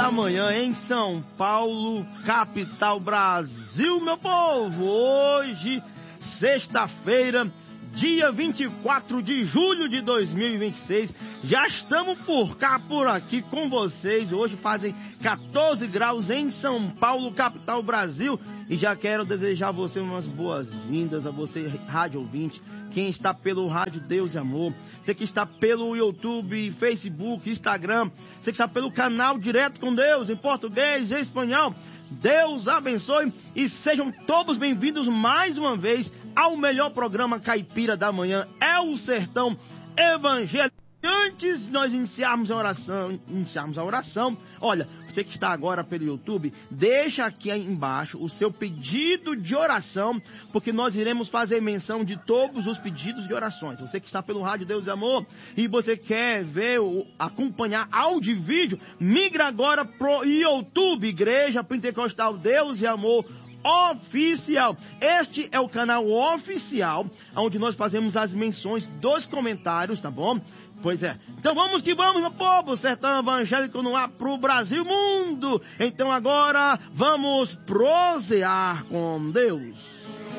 da manhã em São Paulo, capital Brasil, meu povo. Hoje, sexta-feira, dia 24 de julho de 2026, já estamos por aqui com vocês. Hoje fazem 14 graus em São Paulo, capital Brasil. E já quero desejar a você umas boas-vindas, a você, rádio ouvinte, quem está pelo Rádio Deus e Amor, você que está pelo YouTube, Facebook, Instagram, você que está pelo canal Direto com Deus, em português e espanhol. Deus abençoe e sejam todos bem-vindos mais uma vez ao melhor programa caipira da manhã, é o Sertão Evangélico. Antes de nós iniciarmos a oração, olha, você que está agora pelo YouTube, deixa aqui embaixo o seu pedido de oração, porque nós iremos fazer menção de todos os pedidos de orações. Você que está pelo Rádio Deus e Amor e você quer ver, acompanhar áudio e vídeo, migra agora pro YouTube, Igreja Pentecostal Deus e Amor Oficial. Este é o canal oficial, onde nós fazemos as menções dos comentários, tá bom? Pois é. Então vamos que vamos, meu povo. Sertão Evangélico no ar pro Brasil e mundo. Então agora vamos prosear com Deus.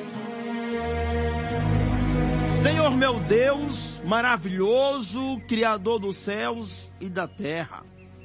Senhor meu Deus, maravilhoso, Criador dos céus e da terra.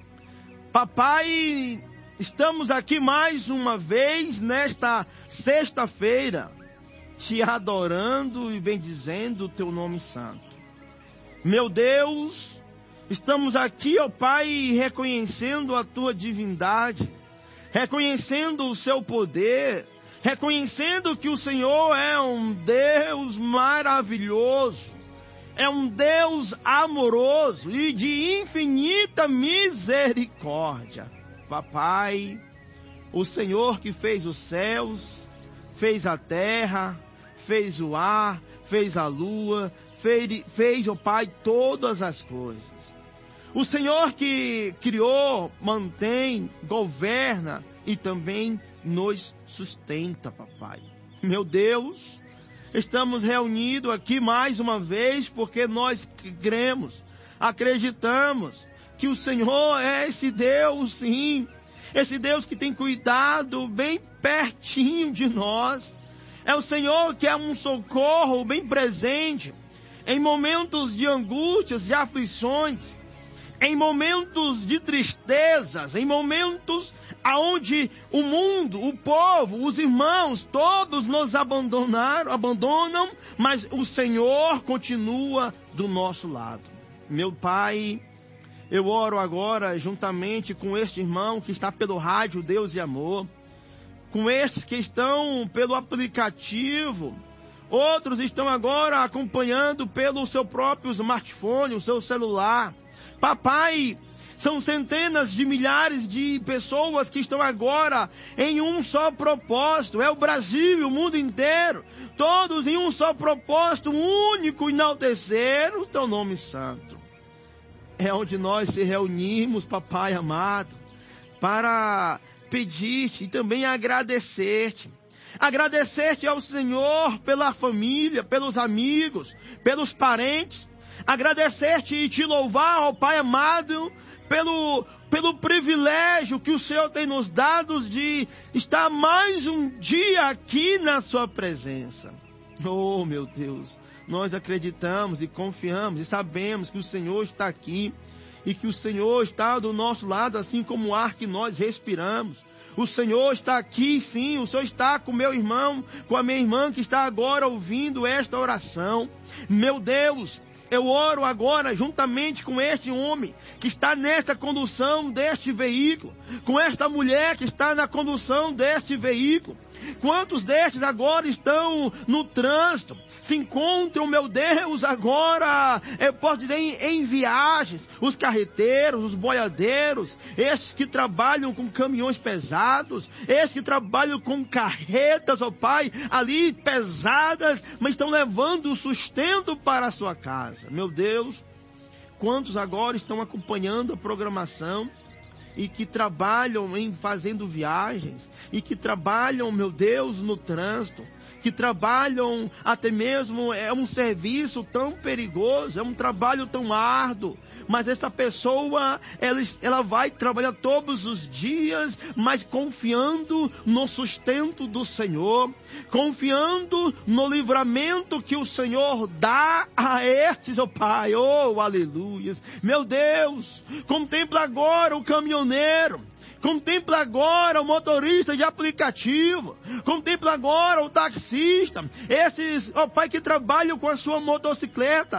Papai, estamos aqui mais uma vez nesta sexta-feira, te adorando e bendizendo o teu nome santo. Meu Deus, estamos aqui, ó Pai, reconhecendo a tua divindade, reconhecendo o seu poder, reconhecendo que o Senhor é um Deus maravilhoso, é um Deus amoroso e de infinita misericórdia. Papai, o Senhor que fez os céus, fez a terra, fez o ar, fez a lua, fez, ó Pai, todas as coisas. O Senhor que criou, mantém, governa e também nos sustenta, papai. Meu Deus, estamos reunidos aqui mais uma vez porque nós cremos, acreditamos que o Senhor é esse Deus, sim, esse Deus que tem cuidado bem pertinho de nós. É o Senhor que é um socorro bem presente em momentos de angústias, de aflições, em momentos de tristezas, em momentos aonde o mundo, o povo, os irmãos, todos nos abandonam, mas o Senhor continua do nosso lado. Meu Pai, eu oro agora juntamente com este irmão que está pelo Rádio Deus e Amor, com estes que estão pelo aplicativo, outros estão agora acompanhando pelo seu próprio smartphone, o seu celular. Papai, são centenas de milhares de pessoas que estão agora em um só propósito. É o Brasil e o mundo inteiro, todos em um só propósito único, enaltecer o teu nome santo. É onde nós se reunimos, papai amado, para pedir-te e também agradecer-te. Agradecer-te ao Senhor pela família, pelos amigos, pelos parentes. Agradecer-te e te louvar, ó Pai amado, pelo privilégio que o Senhor tem nos dado de estar mais um dia aqui na sua presença. Oh, meu Deus, nós acreditamos e confiamos e sabemos que o Senhor está aqui e que o Senhor está do nosso lado, assim como o ar que nós respiramos. O Senhor está aqui, sim, o Senhor está com meu irmão, com a minha irmã que está agora ouvindo esta oração. Meu Deus, eu oro agora juntamente com este homem que está nesta condução deste veículo, com esta mulher que está na condução deste veículo. Quantos destes agora estão no trânsito, se encontram, meu Deus, agora, eu posso dizer, em viagens, os carreteiros, os boiadeiros, estes que trabalham com caminhões pesados, estes que trabalham com carretas, ó Pai, ali pesadas, mas estão levando o sustento para a sua casa. Meu Deus, quantos agora estão acompanhando a programação e que trabalham em fazendo viagens, e que trabalham, meu Deus, no trânsito, que trabalham até mesmo, é um serviço tão perigoso, é um trabalho tão árduo, mas essa pessoa, ela vai trabalhar todos os dias, mas confiando no sustento do Senhor, confiando no livramento que o Senhor dá a estes, ó Pai, oh, aleluia. Meu Deus, contempla agora o caminhoneiro, contempla agora o motorista de aplicativo, contempla agora o taxista, esses, ó Pai, que trabalham com a sua motocicleta,